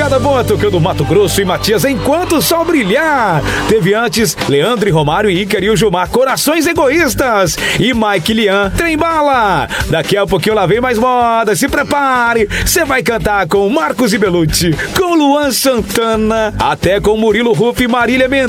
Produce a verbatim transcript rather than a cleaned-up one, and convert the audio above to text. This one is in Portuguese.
molecada boa tocando Mato Grosso e Matias enquanto o sol brilhar. Teve antes Leandro e Romário e Ícaro e o Gilmar, Corações Egoístas. E Mike e Lian, Trem Bala. Daqui a pouquinho lá vem mais moda, se prepare. Você vai cantar com Marcos e Belucci, com Luan Santana, até com Murilo Ruff e Marília Mendonça.